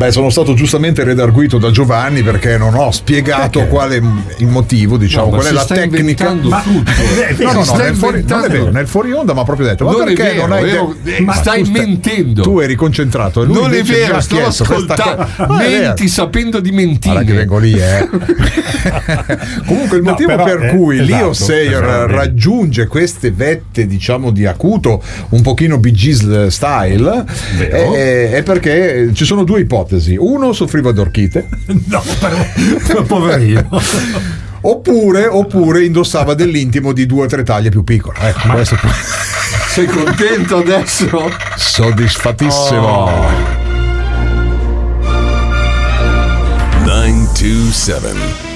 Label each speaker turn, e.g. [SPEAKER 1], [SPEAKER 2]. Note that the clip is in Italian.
[SPEAKER 1] Beh, sono stato giustamente redarguito da Giovanni perché non ho spiegato qual è il motivo, diciamo, qual è la tecnica. Nel fuori onda mi ha proprio detto: ma
[SPEAKER 2] non
[SPEAKER 1] perché
[SPEAKER 2] è vero,
[SPEAKER 1] non hai
[SPEAKER 2] stai mentendo.
[SPEAKER 1] Tu eri concentrato. Lui
[SPEAKER 2] non è vero, sto ascoltando. Menti sapendo di mentire.
[SPEAKER 1] Guarda che vengo lì, Comunque il motivo per cui Leo Sayer raggiunge queste vette, diciamo, di acuto, un pochino Bee Gees style, è perché ci sono due ipotesi. Uno soffriva d'orchite.
[SPEAKER 3] No, però poverino.
[SPEAKER 1] Oppure indossava dell'intimo di 2 o 3 taglie più piccole. Ecco, questo.
[SPEAKER 2] Sei contento adesso?
[SPEAKER 1] Soddisfattissimo.
[SPEAKER 4] 927